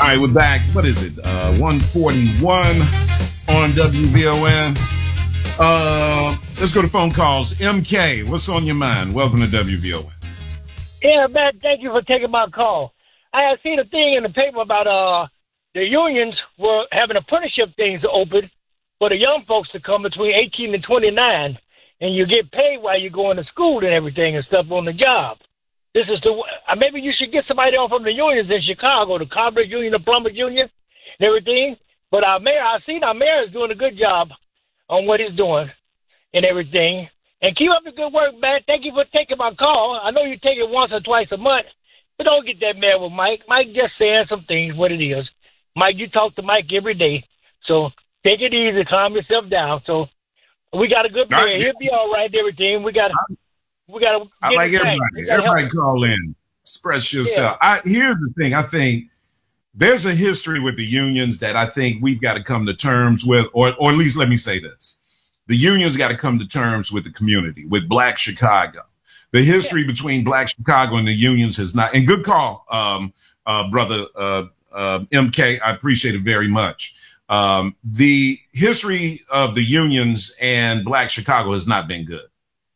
All right, we're back. What is it? 141 on WVON. Let's go to phone calls. MK, what's on your mind? Welcome to WVON. Yeah, man, thank you for taking my call. I had seen a thing in the paper about the unions were having apprenticeship things open for the young folks to come between 18 and 29, and you get paid while you're going to school and everything and stuff on the job. This is maybe you should get somebody on from the unions in Chicago, the Carpenter Union, the Plumbers Union, and everything. But our mayor, I've seen our mayor is doing a good job on what he's doing and everything. And keep up the good work, man. Thank you for taking my call. I know you take it once or twice a month, but don't get that mad with Mike. Mike just saying some things, what it is. Mike, you talk to Mike every day. So take it easy, calm yourself down. So we got a good mayor. He'll be all right and everything. We got to I like everybody. Everybody call in. Express yourself. Yeah. Here's the thing. I think there's a history with the unions that I think we've got to come to terms with, or at least let me say this. The unions got to come to terms with the community, with Black Chicago. The history between Black Chicago and the unions has not, and good call, brother MK. I appreciate it very much. The history of the unions and Black Chicago has not been good.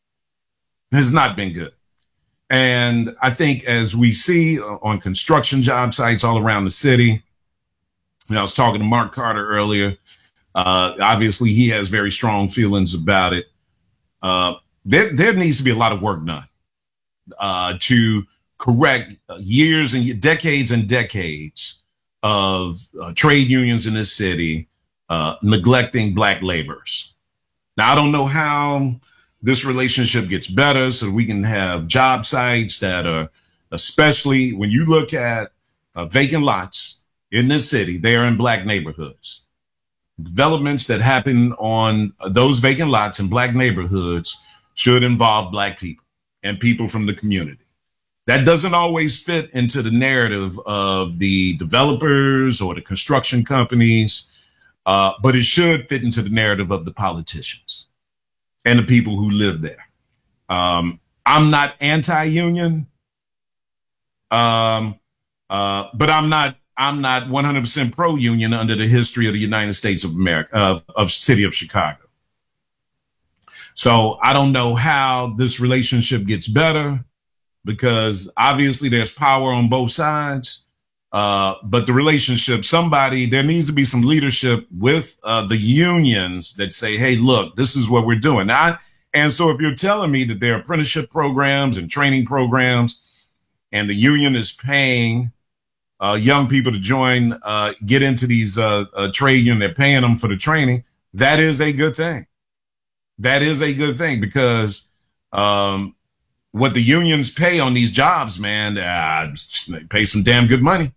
Has not been good. And I think as we see on construction job sites all around the city, I was talking to Mark Carter earlier. Obviously, he has very strong feelings about it. There needs to be a lot of work done to correct years and decades of trade unions in this city neglecting Black laborers. Now, I don't know how this relationship gets better so we can have job sites that are, especially when you look at vacant lots in this city, they are in Black neighborhoods. Developments that happen on those vacant lots in Black neighborhoods should involve Black people and people from the community. That doesn't always fit into the narrative of the developers or the construction companies, but it should fit into the narrative of the politicians and the people who live there. I'm not anti-union, but I'm not 100% pro-union under the history of the United States of America, of city of Chicago. So I don't know how this relationship gets better, because obviously there's power on both sides. But the relationship, there needs to be some leadership with the unions that say, hey, look, this is what we're doing. And so if you're telling me that there are apprenticeship programs and training programs and the union is paying young people to join, get into these trade unions, they're paying them for the training, that is a good thing. That is a good thing, because what the unions pay on these jobs, man, they pay some damn good money.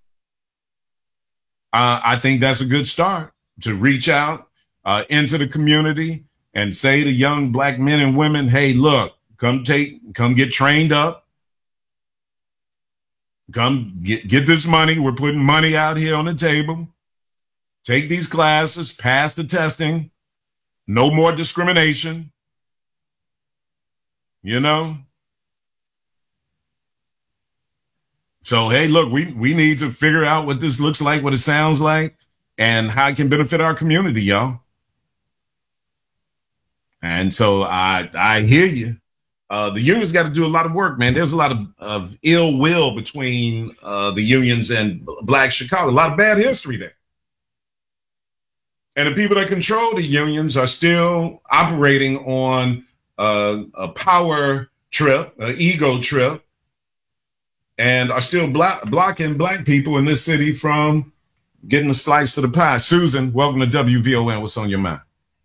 I think that's a good start to reach out into the community and say to young Black men and women, hey, look, come get trained up. Come get this money. We're putting money out here on the table. Take these classes, pass the testing. No more discrimination. You know? So, hey, look, we need to figure out what this looks like, what it sounds like, and how it can benefit our community, y'all. And so I hear you. The unions got to do a lot of work, man. There's a lot of ill will between the unions and Black Chicago, a lot of bad history there. And the people that control the unions are still operating on a power trip, an ego trip, and are still blocking Black people in this city from getting a slice of the pie. Susan, welcome to WVON. What's on your mind?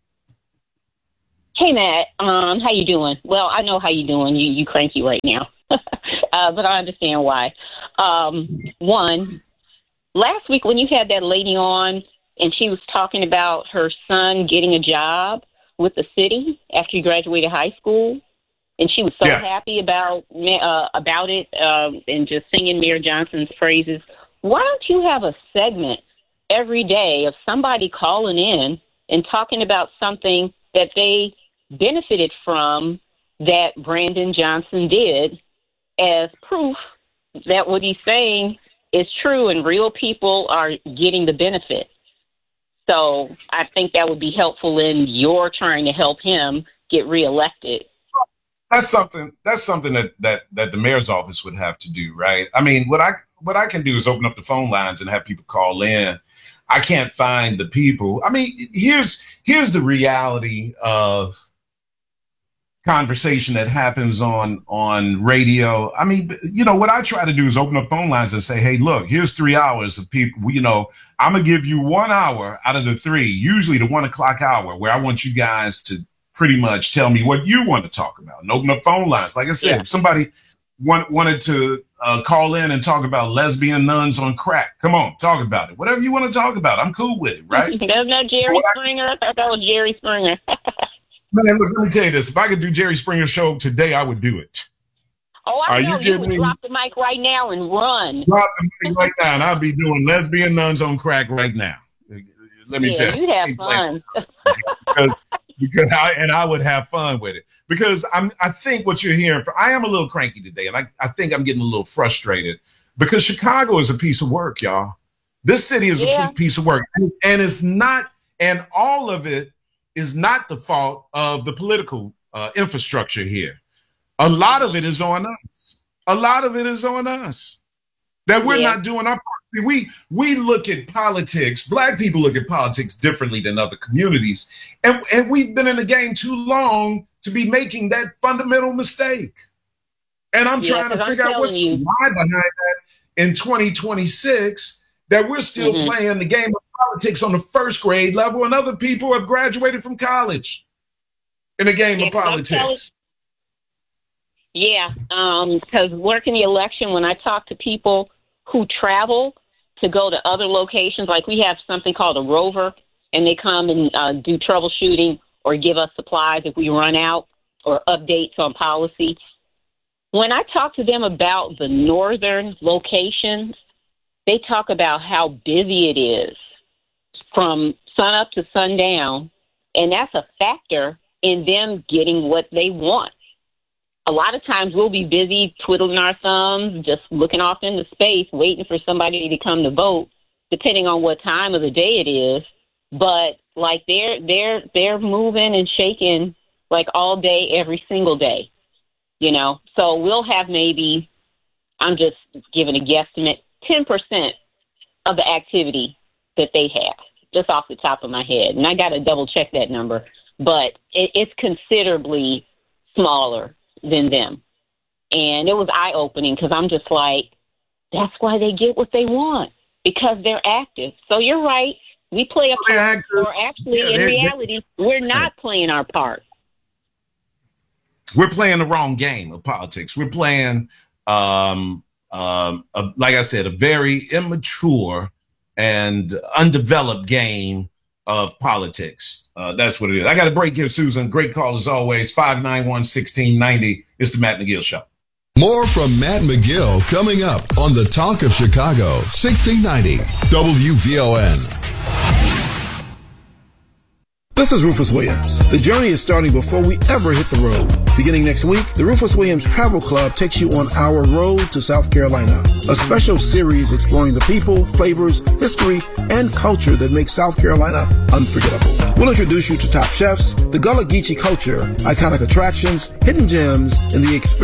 Hey, Matt. How you doing? Well, I know how you doing. You cranky right now, but I understand why. One, last week when you had that lady on and she was talking about her son getting a job with the city after he graduated high school, and she was so happy about it and just singing Mayor Johnson's praises. Why don't you have a segment every day of somebody calling in and talking about something that they benefited from that Brandon Johnson did as proof that what he's saying is true and real people are getting the benefit. So I think that would be helpful in your trying to help him get reelected. That's something that the mayor's office would have to do, right? I mean, what I can do is open up the phone lines and have people call in. I can't find the people. I mean, here's the reality of conversation that happens on radio. I mean, what I try to do is open up phone lines and say, hey, look, here's 3 hours of people. I'm going to give you 1 hour out of the 3, usually the 1 o'clock hour, where I want you guys to pretty much tell me what you want to talk about and open up phone lines. Like I said, if somebody wanted to call in and talk about lesbian nuns on crack, come on, talk about it. Whatever you want to talk about, I'm cool with it, right? There's no Jerry Springer. I thought that was Jerry Springer. Man, look, let me tell you this. If I could do Jerry Springer show today, I would do it. Oh, I know. You would drop the mic right now and run. Drop the mic right now, and I'll be doing lesbian nuns on crack right now. Let me tell you. You have fun. because I would have fun with it. Because I think what you're hearing, I am a little cranky today, and I think I'm getting a little frustrated because Chicago is a piece of work, y'all. This city is a piece of work, and it's not, and all of it is not the fault of the political infrastructure here. A lot of it is on us. That we're not doing our part. We look at politics. Black people look at politics differently than other communities. And we've been in the game too long to be making that fundamental mistake. And I'm trying to figure out what's the why behind that in 2026, that we're still playing the game of politics on the first grade level, and other people have graduated from college in a game of politics. Because working the election, when I talk to people who travel to go to other locations, like we have something called a rover, and they come and do troubleshooting or give us supplies if we run out or updates on policy. When I talk to them about the northern locations, they talk about how busy it is from sun up to sundown, and that's a factor in them getting what they want. A lot of times we'll be busy twiddling our thumbs, just looking off into space, waiting for somebody to come to vote, depending on what time of the day it is. But like they're moving and shaking like all day, every single day, So we'll have maybe, I'm just giving a guesstimate, 10% of the activity that they have, just off the top of my head. And I got to double check that number, but it's considerably smaller than them. And it was eye-opening because I'm just like, that's why they get what they want, because they're active. So you're right. We play a part, or actually, in reality, we're not playing our part. We're playing the wrong game of politics. We're playing, like I said, a very immature and undeveloped game of politics. That's what it is. I got a break here, Susan. Great call as always. 591-1690. It's the Matt McGill Show. More from Matt McGill coming up on the Talk of Chicago, 1690 WVON. This is Rufus Williams. The journey is starting before we ever hit the road. Beginning next week, the Rufus Williams Travel Club takes you on our road to South Carolina, a special series exploring the people, flavors, history, and culture that makes South Carolina unforgettable. We'll introduce you to top chefs, the Gullah Geechee culture, iconic attractions, hidden gems, and the experience